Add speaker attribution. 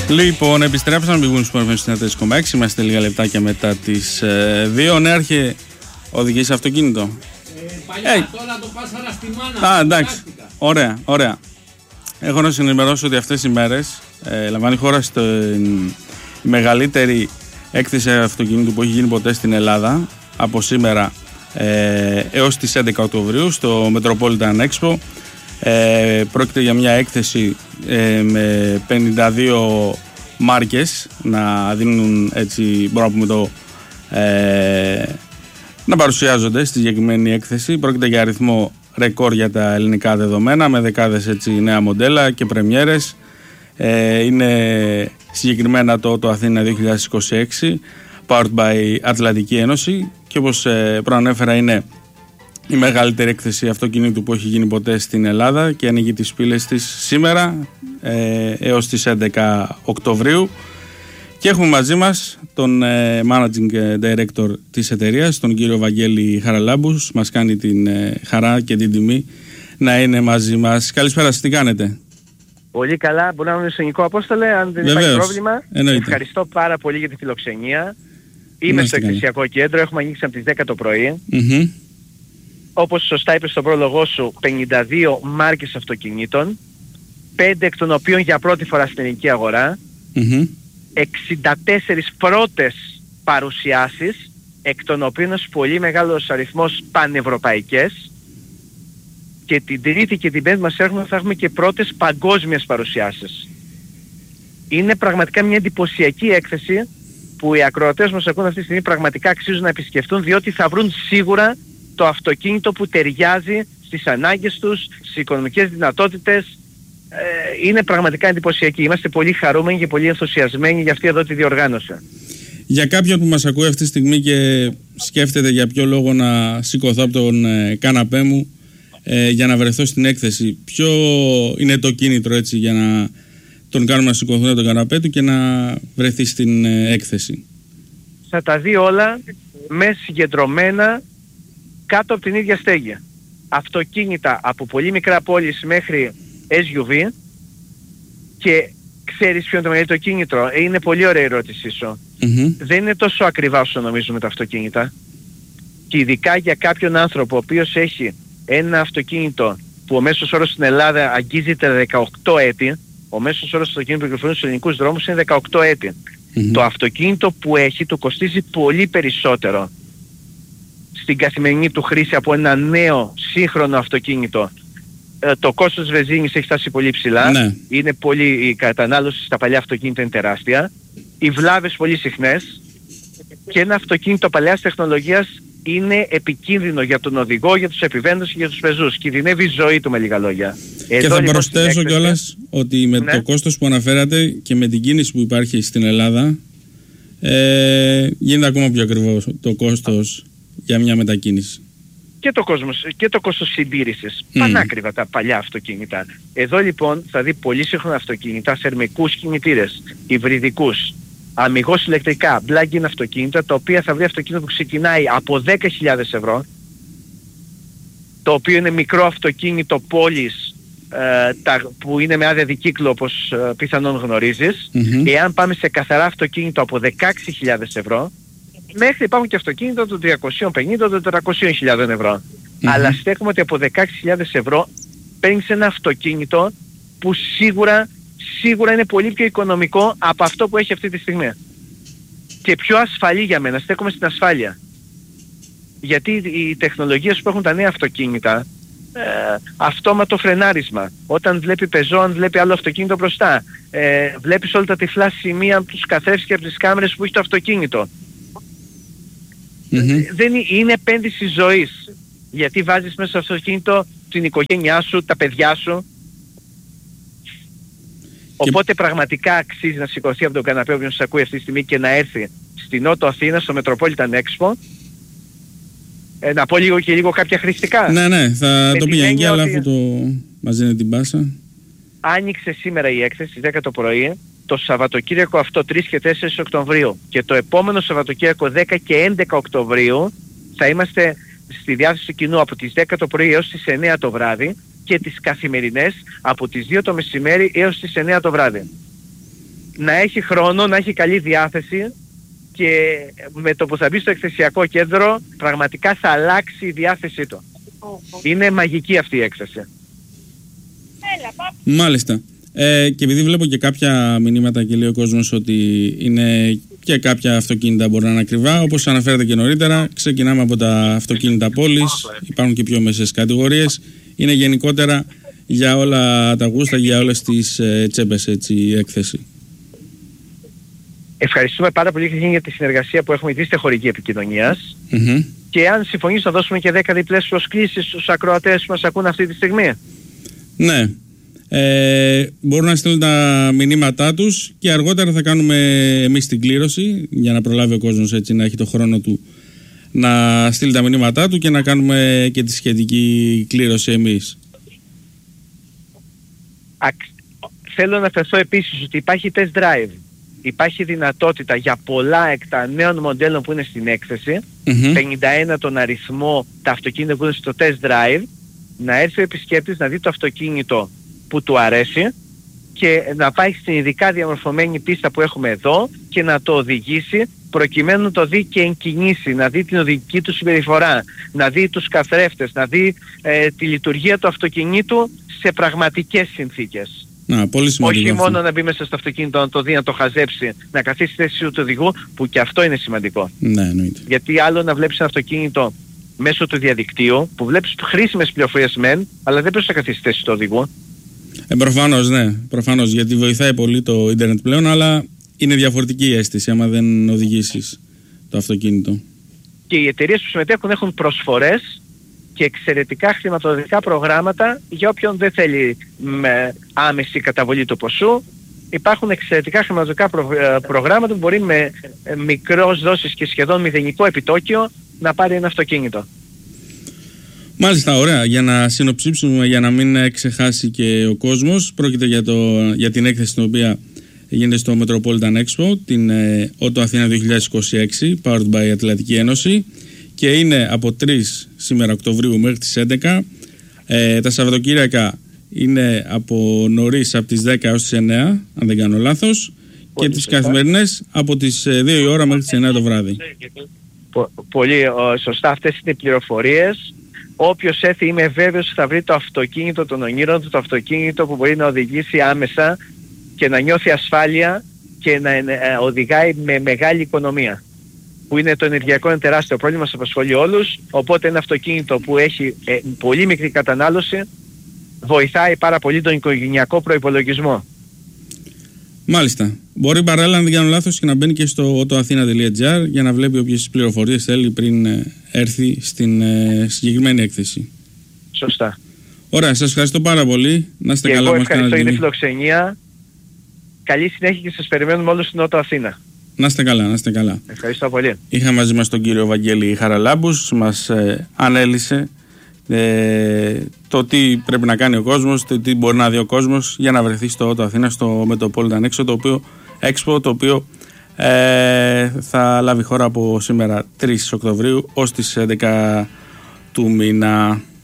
Speaker 1: Λοιπόν, επιστρέψαμε πηγούν στους 4,6. Είμαστε λίγα λεπτάκια μετά τις 2. Νέαρχε, οδηγείς αυτοκίνητο?
Speaker 2: Παλιά, τώρα το πάσαρα στη μάνα.
Speaker 1: Α, εντάξει. Ωραία, ωραία. Έχω να σας ενημερώσω ότι αυτές οι μέρες λαμβάνει η χώρα στην μεγαλύτερη έκθεση αυτοκινήτου που έχει γίνει ποτέ στην Ελλάδα, από σήμερα έως τις 11 Οκτωβρίου στο Metropolitan Expo. Πρόκειται για μια έκθεση με 52 μάρκες να δίνουν, έτσι μπορούμε να πούμε να παρουσιάζονται στη συγκεκριμένη έκθεση. Πρόκειται για αριθμό ρεκόρ για τα ελληνικά δεδομένα, με δεκάδες έτσι νέα μοντέλα και πρεμιέρες. Είναι συγκεκριμένα το Αθήνα 2026, powered by Ατλαντική Ένωση, και όπως προανέφερα είναι η μεγαλύτερη έκθεση αυτοκινήτου που έχει γίνει ποτέ στην Ελλάδα και ανοίγει τις πύλες της σήμερα έως τις 11 Οκτωβρίου. Και έχουμε μαζί μας τον Managing Director της εταιρείας, τον κύριο Βαγγέλη Χαραλάμπους. Μας κάνει την χαρά και την τιμή να είναι μαζί μας. Καλησπέρα σας, τι κάνετε?
Speaker 3: Πολύ καλά, μπορεί να είναι συνοικό, Απόστολε, αν δεν υπάρχει πρόβλημα.
Speaker 1: Εννοείται.
Speaker 3: Ευχαριστώ πάρα πολύ για τη φιλοξενία. Είμαι στο εκθεσιακό κέντρο, έχουμε ανοίξει από τις 10 το πρωί. Όπως σωστά είπες στον πρόλογό σου, 52 μάρκες αυτοκινήτων, 5 εκ των οποίων για πρώτη φορά στην ελληνική αγορά, 64 πρώτες παρουσιάσεις, εκ των οποίων ένας πολύ μεγάλος αριθμός πανευρωπαϊκές, και την Τρίτη και την Πέμπτη μας έρχονται, θα έχουμε και πρώτες παγκόσμιες παρουσιάσεις. Είναι πραγματικά μια εντυπωσιακή έκθεση που οι ακροατές μας ακούν αυτή τη στιγμή πραγματικά αξίζουν να επισκεφτούν, διότι θα βρουν σίγουρα το αυτοκίνητο που ταιριάζει στις ανάγκες τους, στις οικονομικές δυνατότητες. Είναι πραγματικά εντυπωσιακή. Είμαστε πολύ χαρούμενοι και πολύ ενθουσιασμένοι για αυτή εδώ τη διοργάνωση. Για
Speaker 1: κάποιον που μας ακούει αυτή τη στιγμή και σκέφτεται για ποιο λόγο να σηκωθώ από τον καναπέ μου για να βρεθώ στην έκθεση, ποιο είναι το κίνητρο έτσι για να τον κάνουμε να σηκωθώ από τον καναπέ του και να βρεθεί στην έκθεση?
Speaker 3: Θα τα δει όλα μέσα συγκεντρωμένα κάτω από την ίδια στέγη. Αυτοκίνητα από πολύ μικρά πόλεις μέχρι SUV. Και ξέρεις ποιο είναι το μεγαλύτερο κίνητρο? Είναι πολύ ωραία η ερώτησή σου. Δεν είναι τόσο ακριβά όσο νομίζουμε τα αυτοκίνητα. Και ειδικά για κάποιον άνθρωπο ο οποίος έχει ένα αυτοκίνητο που ο μέσος όρος στην Ελλάδα αγγίζει τα 18 έτη, ο μέσος όρος αυτοκίνητο που κυκλοφορούν στους ελληνικούς δρόμους είναι 18 έτη. Το αυτοκίνητο που έχει του κοστίζει πολύ περισσότερο στην καθημερινή του χρήση από ένα νέο σύγχρονο αυτοκίνητο. Το κόστος βενζίνης έχει φτάσει πολύ ψηλά. Είναι πολύ, η κατανάλωση στα παλιά αυτοκίνητα είναι τεράστια. Οι βλάβες πολύ συχνές. Και ένα αυτοκίνητο παλαιάς τεχνολογίας είναι επικίνδυνο για τον οδηγό, για τους επιβαίνοντες και για τους πεζούς. Κινδυνεύει η ζωή του, με λίγα λόγια.
Speaker 1: Και θα προσθέσω κιόλας ότι με το κόστος που αναφέρατε και με την κίνηση που υπάρχει στην Ελλάδα, γίνεται ακόμα πιο ακριβό το κόστος για μια μετακίνηση.
Speaker 3: Και το κόστος συντήρησης. Πανάκριβα τα παλιά αυτοκίνητα. Εδώ λοιπόν θα δει πολύ σύγχρονα αυτοκίνητα, θερμικούς κινητήρες, υβριδικούς, αμιγώς ηλεκτρικά, plug-in αυτοκίνητα, τα οποία θα βρει αυτοκίνητο που ξεκινάει από 10.000 ευρώ, το οποίο είναι μικρό αυτοκίνητο πόλης, που είναι με άδεια δικύκλου, όπως πιθανόν γνωρίζεις. Εάν πάμε σε καθαρά αυτοκίνητο από 16.000 ευρώ, μέχρι υπάρχουν και αυτοκίνητα των 350 των 400.000 ευρώ. Αλλά στέκουμε ότι από 16.000 ευρώ παίρνεις ένα αυτοκίνητο που σίγουρα είναι πολύ πιο οικονομικό από αυτό που έχει αυτή τη στιγμή. Και πιο ασφαλή για μένα, στέκομαι στην ασφάλεια. Γιατί οι τεχνολογίες που έχουν τα νέα αυτοκίνητα, αυτόματο φρενάρισμα, όταν βλέπει πεζό, αν βλέπει άλλο αυτοκίνητο μπροστά, βλέπεις όλα τα τυφλά σημεία από τους καθρέφτες και από τις κάμερες που έχει το αυτοκίνητο. Δεν είναι επένδυση ζωής, γιατί βάζεις μέσα στο αυτοκίνητο την οικογένειά σου, τα παιδιά σου. Οπότε πραγματικά αξίζει να σηκωθεί από τον καναπέ όποιος σας ακούει αυτή τη στιγμή και να έρθει στην Νότο Αθήνα, στο Metropolitan Expo. Να πω λίγο κάποια χρηστικά.
Speaker 1: Ναι, θα το πήγαινε και αλλά αφού το μας δίνει την πάσα.
Speaker 3: Άνοιξε σήμερα η έκθεση στις 10 το πρωί, το Σαββατοκύριακο αυτό 3 και 4 Οκτωβρίου, και το επόμενο Σαββατοκύριακο 10 και 11 Οκτωβρίου θα είμαστε στη διάθεση του κοινού από τις 10 το πρωί έως τις 9 το βράδυ, και τις καθημερινές από τις 2 το μεσημέρι έως τις 9 το βράδυ. να έχει χρόνο, να έχει καλή διάθεση και με το που θα μπει στο εκθεσιακό κέντρο πραγματικά θα αλλάξει η διάθεσή του. Είναι μαγική αυτή η έκθεση.
Speaker 1: Μάλιστα. Και επειδή βλέπω και κάποια μηνύματα και λέει ο κόσμος ότι είναι και κάποια αυτοκίνητα μπορεί να είναι ακριβά, όπως αναφέρατε και νωρίτερα, ξεκινάμε από τα αυτοκίνητα πόλης, υπάρχουν και πιο μεσαίες κατηγορίες, είναι γενικότερα για όλα τα γούστα, για όλες τις τσέπες έτσι, η έκθεση.
Speaker 3: Ευχαριστούμε πάρα πολύ για τη συνεργασία που έχουμε ήδη στη χορηγή επικοινωνίας. Και αν συμφωνείς θα δώσουμε και 10 διπλές προσκλήσεις στους ακροατές που μας ακούν αυτή τη στιγμή.
Speaker 1: Ναι. Μπορούν να στείλουν τα μηνύματά τους και αργότερα θα κάνουμε εμείς την κλήρωση για να προλάβει ο κόσμος έτσι να έχει το χρόνο του να στείλει τα μηνύματά του και να κάνουμε και τη σχετική κλήρωση εμείς.
Speaker 3: Θέλω να αφαιρθώ επίσης ότι υπάρχει test drive. Υπάρχει δυνατότητα για πολλά εκ τα νέων μοντέλων που είναι στην έκθεση, 51 τον αριθμό τα αυτοκίνητα που είναι στο test drive, να έρθει ο επισκέπτης να δει το αυτοκίνητο που του αρέσει και να πάει στην ειδικά διαμορφωμένη πίστα που έχουμε εδώ και να το οδηγήσει προκειμένου να το δει και εν κινήσει, να δει την οδηγική του συμπεριφορά, να δει τους καθρέφτες, να δει τη λειτουργία του αυτοκινήτου σε πραγματικές συνθήκες.
Speaker 1: Πολύ σημαντικό.
Speaker 3: Όχι μόνο να μπει μέσα στο αυτοκίνητο, να το δει, να το χαζέψει, να καθίσει στη θέση του οδηγού, που και αυτό είναι σημαντικό.
Speaker 1: Ναι, εννοείται.
Speaker 3: Γιατί άλλο να βλέπεις ένα αυτοκίνητο μέσω του διαδικτύου, που βλέπεις χρήσιμες πληροφορίες μεν, αλλά δεν πρέπει να καθίσει στη θέση του οδηγού.
Speaker 1: Προφανώς, ναι. Προφανώς, γιατί βοηθάει πολύ το ίντερνετ πλέον, αλλά είναι διαφορετική η αίσθηση άμα δεν οδηγήσεις το αυτοκίνητο.
Speaker 3: Και οι εταιρείες που συμμετέχουν έχουν προσφορές και εξαιρετικά χρηματοδοτικά προγράμματα για όποιον δεν θέλει με άμεση καταβολή του ποσού. Υπάρχουν εξαιρετικά χρηματοδοτικά προγράμματα που μπορεί με μικρές δόσεις και σχεδόν μηδενικό επιτόκιο να πάρει ένα αυτοκίνητο.
Speaker 1: Μάλιστα, ωραία. Για να συνοψίψουμε, για να μην ξεχάσει και ο κόσμος, πρόκειται για την έκθεση την οποία γίνεται στο Metropolitan Expo, την Auto Athena 2026, powered by Ατλαντική Ένωση, και είναι από 3 σήμερα Οκτωβρίου μέχρι τις 11. Τα Σαββατοκύριακα είναι από νωρίς από τις 10 έως τις 9, αν δεν κάνω λάθος, και τις καθημερινές από τις 2 η ώρα μέχρι τις 9 το βράδυ.
Speaker 3: Πολύ σωστά, αυτές είναι οι πληροφορίες. Όποιος έρθει, είμαι βέβαιος θα βρει το αυτοκίνητο των ονείρων του, το αυτοκίνητο που μπορεί να οδηγήσει άμεσα και να νιώθει ασφάλεια και να οδηγάει με μεγάλη οικονομία. Που είναι το ενεργειακό, είναι τεράστιο πρόβλημα, μας απασχολεί όλους, οπότε ένα αυτοκίνητο που έχει πολύ μικρή κατανάλωση βοηθάει πάρα πολύ τον οικογενειακό προϋπολογισμό.
Speaker 1: Μάλιστα. Μπορεί παράλληλα, αν δεν κάνω λάθος, και να μπαίνει και στο autoathena.gr για να βλέπει όποιες πληροφορίες θέλει πριν έρθει στην συγκεκριμένη έκθεση.
Speaker 3: Σωστά.
Speaker 1: Ωραία, σας ευχαριστώ πάρα πολύ. Να είστε καλά.
Speaker 3: Εγώ ευχαριστώ για τη φιλοξενία. Καλή συνέχεια και σας περιμένουμε όλους στην Auto Athena.
Speaker 1: Να είστε καλά, να είστε καλά.
Speaker 3: Ευχαριστώ πολύ.
Speaker 1: Είχα μαζί μας τον κύριο Βαγγέλη Χαραλάμπους, μας ανέλησε το τι πρέπει να κάνει ο κόσμος, το τι μπορεί να δει ο κόσμος για να βρεθεί στο Auto Athena, στο Metropolitan Expo, το οποίο θα λάβει χώρα από σήμερα 3 Οκτωβρίου ως τις 11 του μήνα.